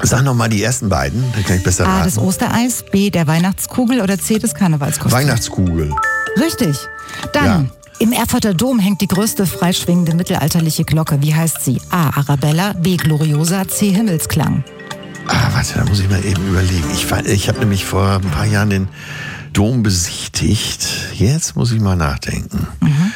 Sag nochmal die ersten beiden, dann kann ich besser raten. A, das Ostereis, B, der Weihnachtskugel oder C, das Karnevalskostüm? Weihnachtskugel. Richtig. Dann, im Erfurter Dom hängt die größte freischwingende mittelalterliche Glocke. Wie heißt sie? A, Arabella, B, Gloriosa, C, Himmelsklang. Warte, da muss ich mal eben überlegen. Ich habe nämlich vor ein paar Jahren den Dom besichtigt. Jetzt muss ich mal nachdenken.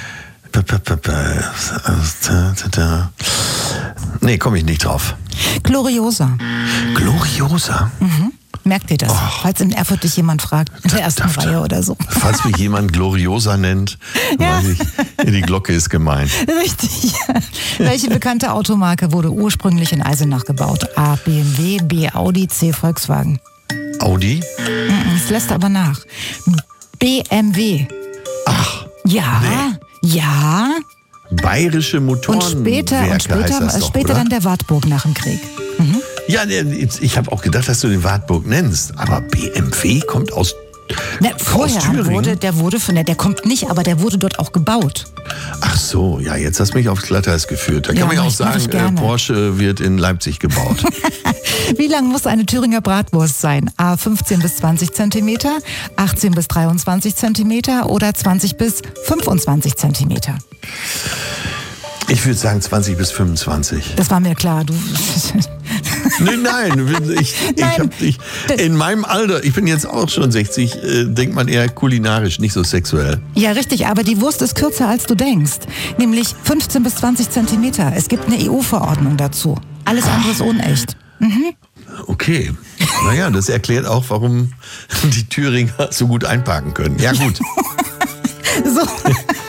Nee, komme ich nicht drauf. Gloriosa. Gloriosa? Merkt ihr das? Falls in Erfurt dich jemand fragt, in der ersten Reihe oder so. Falls mich jemand Gloriosa nennt, weiß ich, die Glocke ist gemeint. Richtig. Welche bekannte Automarke wurde ursprünglich in Eisenach gebaut? A, BMW, B, Audi, C, Volkswagen. Audi? Das lässt aber nach. BMW. Ach. Ja, ja. Bayerische Motorenwerke Und später dann der Wartburg nach dem Krieg. Ja, ich habe auch gedacht, dass du den Wartburg nennst. Aber BMW kommt aus Thüringen? Der kommt nicht, aber der wurde dort auch gebaut. Ach so, ja, jetzt hast du mich aufs Glatteis geführt. Da kann man ja auch sagen, Porsche wird in Leipzig gebaut. Wie lang muss eine Thüringer Bratwurst sein? A, 15 bis 20 Zentimeter, 18 bis 23 Zentimeter oder 20 bis 25 Zentimeter? Ich würde sagen 20 bis 25. Das war mir klar. Nein, in meinem Alter, ich bin jetzt auch schon 60, denkt man eher kulinarisch, nicht so sexuell. Ja, richtig, aber die Wurst ist kürzer, als du denkst. Nämlich 15 bis 20 Zentimeter. Es gibt eine EU-Verordnung dazu. Alles andere ist unecht. Okay. Naja, das erklärt auch, warum die Thüringer so gut einparken können. Ja, gut. So.